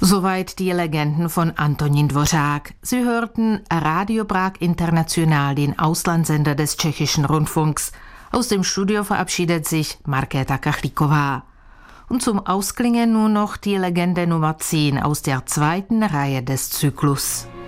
Soweit die Legenden von Antonín Dvořák. Sie hörten Radio Prag International, den Auslandssender des Tschechischen Rundfunks. Aus dem Studio verabschiedet sich Markéta Kachlíková. Und zum Ausklingen nur noch die Legende Nummer 10 aus der zweiten Reihe des Zyklus.